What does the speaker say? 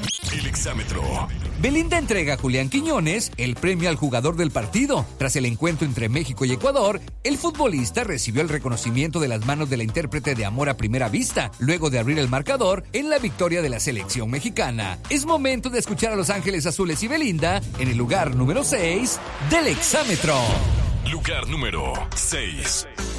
El exámetro. Belinda entrega a Julián Quiñones el premio al jugador del partido. Tras el encuentro entre México y Ecuador, el futbolista recibió el reconocimiento de las manos de la intérprete de Amor a Primera Vista, luego de abrir el marcador en la victoria de la selección mexicana. Es momento de escuchar a Los Ángeles Azules y Belinda en el lugar número 6 del exámetro. Lugar número 6.